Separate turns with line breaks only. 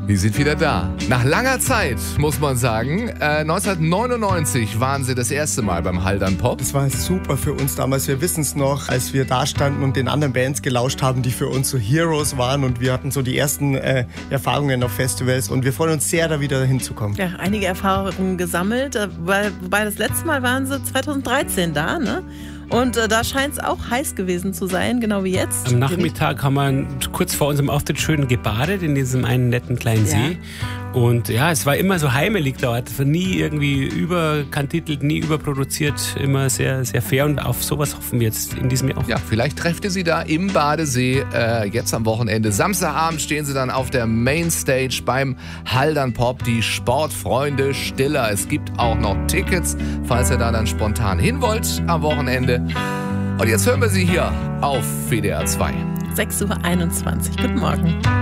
Wir sind wieder da. Nach langer Zeit, muss man sagen. 1999 waren sie das erste Mal beim Haldern Pop.
Das war super für uns damals. Wir wissen es noch, als wir da standen und den anderen Bands gelauscht haben, die für uns so Heroes waren. Und wir hatten so die ersten Erfahrungen auf Festivals. Und wir freuen uns sehr, da wieder hinzukommen.
Ja, einige Erfahrungen gesammelt. Wobei das letzte Mal waren sie 2013 da, ne? Und da scheint es auch heiß gewesen zu sein, genau wie jetzt.
Am Nachmittag haben wir kurz vor unserem Auftritt schön gebadet in diesem einen netten kleinen See. Und ja, es war immer so heimelig dort. Es war nie irgendwie überkantitelt, nie überproduziert. Immer sehr, sehr fair. Und auf sowas hoffen wir jetzt in diesem Jahr auch.
Ja, vielleicht trefft ihr sie da im Badesee jetzt am Wochenende. Samstagabend stehen sie dann auf der Mainstage beim Haldern Pop. Die Sportfreunde Stiller. Es gibt auch noch Tickets, falls ihr da dann spontan hin wollt am Wochenende. Und jetzt hören wir sie hier auf WDR 2.
6:21 Uhr. Guten Morgen.